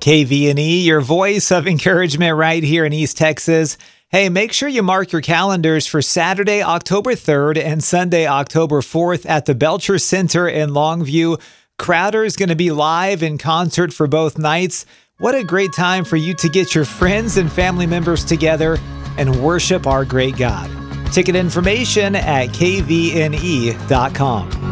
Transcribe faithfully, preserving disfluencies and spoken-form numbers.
K V N E, your voice of encouragement right here in East Texas. Hey, make sure you mark your calendars for Saturday, October third and Sunday, October fourth at the Belcher Center in Longview. Crowder's going to be live in concert for both nights. What a great time for you to get your friends and family members together and worship our great God. Ticket information at K V N E dot com.